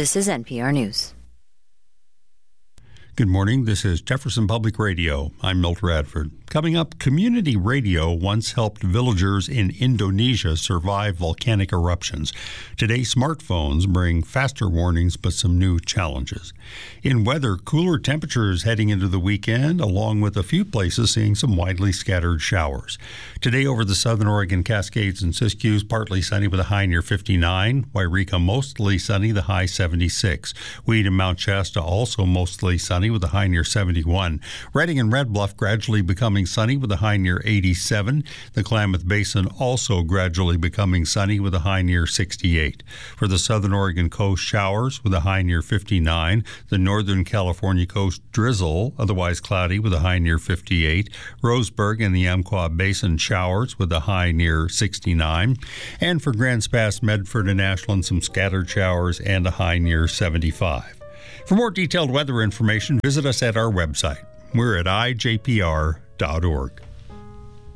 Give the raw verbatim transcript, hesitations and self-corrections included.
This is N P R News. Good morning. This is Jefferson Public Radio. I'm Milt Radford. Coming up, community radio once helped villagers in Indonesia survive volcanic eruptions. Today, smartphones bring faster warnings, but some new challenges. In weather, cooler temperatures heading into the weekend, along with a few places seeing some widely scattered showers. Today, over the southern Oregon Cascades and Siskiyous, partly sunny with a high near fifty-nine. Wairika, mostly sunny, the high seventy-six. Weed and Mount Shasta, also mostly sunny with a high near seventy-one. Redding and Red Bluff gradually becoming sunny with a high near eighty-seven. The Klamath Basin also gradually becoming sunny with a high near sixty-eight. For the southern Oregon coast, showers with a high near fifty-nine. The northern California coast, drizzle, otherwise cloudy with a high near fifty-eight. Roseburg and the Umpqua Basin, showers with a high near sixty-nine. And for Grants Pass, Medford, and Ashland, some scattered showers and a high near seventy-five. For more detailed weather information, visit us at our website. We're at I J P R dot org.